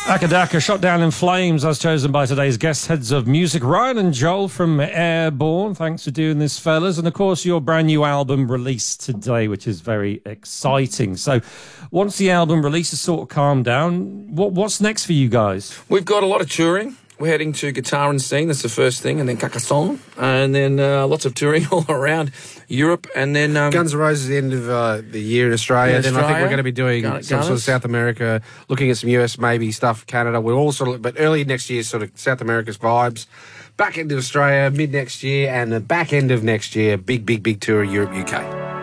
Akadaka shot down in flames as chosen by today's guest heads of music, Ryan and Joel from Airborne. Thanks for doing this, fellas. And, of course, your brand new album released today, which is very exciting. So once the album release has sort of calmed down, what's next for you guys? We've got a lot of touring. We're heading to Guitar and Sing, that's the first thing, and then Carcassonne, and then lots of touring all around Europe, and then... Guns N' Roses at the end of the year in Australia. Then I think we're going to be doing some sort of South America, looking at some US maybe stuff, Canada. We're all sort of, but early next year, sort of South America's vibes. Back into Australia, mid next year, and the back end of next year, big tour of Europe, UK.